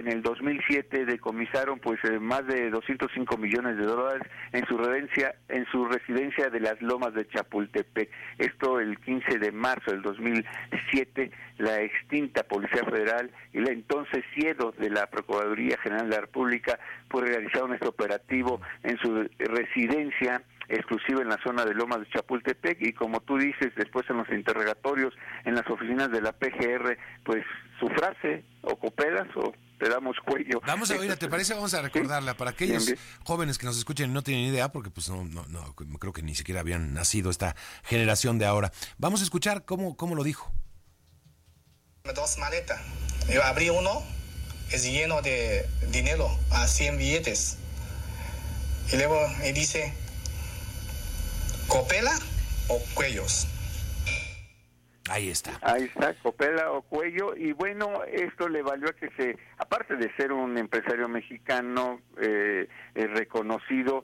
en el 2007 decomisaron pues más de 205 millones de dólares en su residencia de las Lomas de Chapultepec. Esto el 15 de marzo del 2007, la extinta Policía Federal y la entonces CIEDO de la Procuraduría General de la República pues realizaron este operativo en su residencia exclusiva en la zona de Lomas de Chapultepec, y como tú dices, después en los interrogatorios en las oficinas de la PGR, pues su frase, o cooperas o te damos cuello. Vamos a oírla, ¿te parece? Vamos a recordarla, ¿sí? Para aquellos jóvenes que nos escuchen y no tienen idea, porque pues no, creo que ni siquiera habían nacido esta generación de ahora. Vamos a escuchar cómo lo dijo. Dos maletas. Yo abrí uno, es lleno de dinero, a 100 billetes. Y luego me dice, ¿copela o cuellos? Ahí está, copela o cuello. Y bueno, esto le valió a que aparte de ser un empresario mexicano reconocido,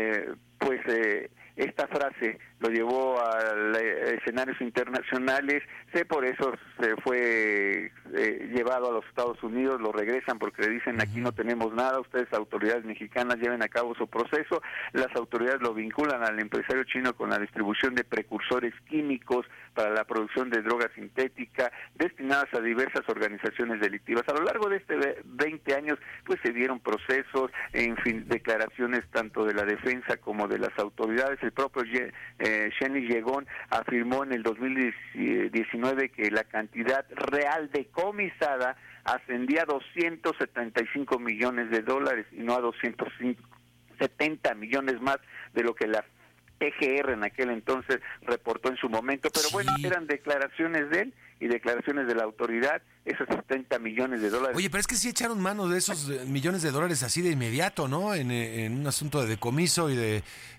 esta frase lo llevó a escenarios internacionales. Por eso se fue llevado a los Estados Unidos, lo regresan porque le dicen aquí no tenemos nada, ustedes autoridades mexicanas lleven a cabo su proceso. Las autoridades lo vinculan al empresario chino con la distribución de precursores químicos para la producción de droga sintética destinadas a diversas organizaciones delictivas. A lo largo de 20 años pues se dieron procesos, en fin, declaraciones tanto de la defensa como de las autoridades. El propio Shenny Yegon afirmó en el 2019 que la cantidad real decomisada ascendía a 275 millones de dólares y no a 270 millones más de lo que la PGR en aquel entonces reportó en su momento. Pero bueno, eran declaraciones de él y declaraciones de la autoridad, esos 70 millones de dólares. Oye, pero es que sí echaron mano de esos millones de dólares así de inmediato, ¿no? En un asunto de decomiso y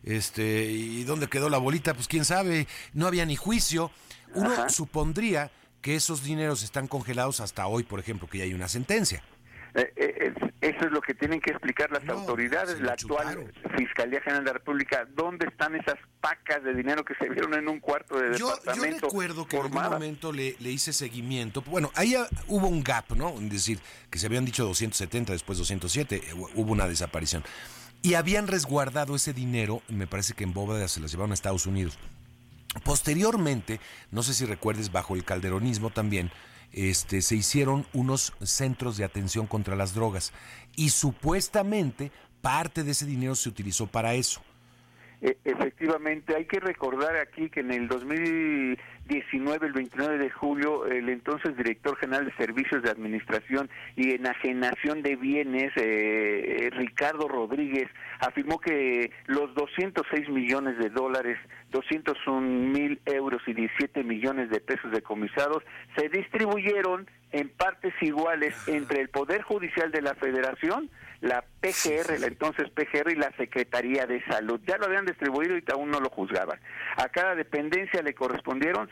y dónde quedó la bolita, pues quién sabe, no había ni juicio. Uno supondría que esos dineros están congelados hasta hoy, por ejemplo, que ya hay una sentencia. Eso es lo que tienen que explicar las autoridades, la actual Fiscalía General de la República. ¿Dónde están esas pacas de dinero que se vieron en un cuarto de departamento? Yo recuerdo que en algún momento le hice seguimiento. Bueno, ahí hubo un gap, ¿no? Es decir, que se habían dicho 270, después 207, hubo una desaparición. Y habían resguardado ese dinero, me parece que en bóvedas se las llevaron a Estados Unidos. Posteriormente, no sé si recuerdes, bajo el calderonismo también, se hicieron unos centros de atención contra las drogas y supuestamente parte de ese dinero se utilizó para eso. Efectivamente, hay que recordar aquí que en el 2019, el 29 de julio, el entonces director general de Servicios de Administración y Enajenación de Bienes, Ricardo Rodríguez, afirmó que los 206 millones de dólares, 201,000 euros y 17 millones de pesos decomisados se distribuyeron en partes iguales entre el Poder Judicial de la Federación, la PGR, la entonces PGR y la Secretaría de Salud. Ya lo habían distribuido y aún no lo juzgaban. A cada dependencia le correspondieron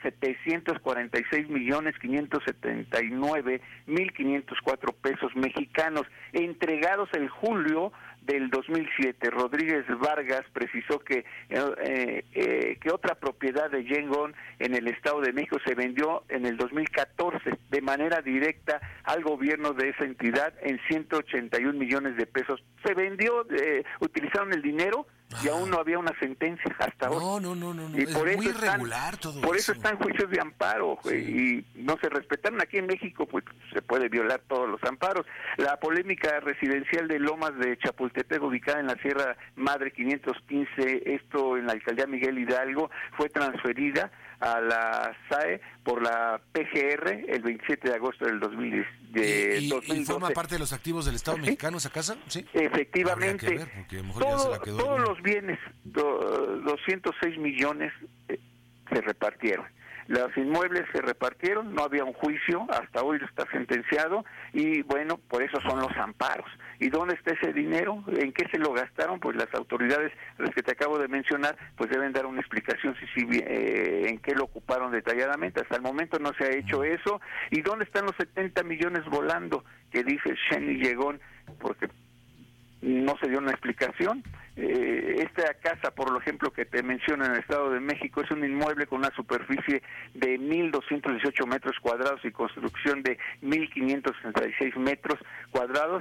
746,579,504 pesos mexicanos, entregados en julio del 2007. Rodríguez Vargas precisó que otra propiedad de Yegon en el Estado de México se vendió en el 2014 de manera directa al gobierno de esa entidad en 181 millones de pesos. Se vendió, utilizaron el dinero y aún no había una sentencia hasta ahora. No. Y por es eso muy irregular todo eso. Por eso están juicios de amparo, y no se respetaron. Aquí en México pues se puede violar todos los amparos. La polémica residencial de Lomas de Chapultepec, ubicada en la Sierra Madre 515, esto en la alcaldía Miguel Hidalgo, fue transferida a la SAE por la PGR el 27 de agosto del 2010. ¿Y forma parte de los activos del Estado mexicano esa casa? Sí. Efectivamente. Habría que ver, porque a lo mejor ya se la quedó todos los bienes, 206 millones se repartieron. Los inmuebles se repartieron, no había un juicio, hasta hoy está sentenciado, y bueno, por eso son los amparos. ¿Y dónde está ese dinero? ¿En qué se lo gastaron? Pues las autoridades, las que te acabo de mencionar, pues deben dar una explicación en qué lo ocuparon detalladamente. Hasta el momento no se ha hecho eso. ¿Y dónde están los 70 millones volando que dice Shenny Yegon? Porque no se dio una explicación. Esta casa, por ejemplo, que te menciono en el Estado de México, es un inmueble con una superficie de 1,218 metros cuadrados y construcción de 1,566 metros cuadrados,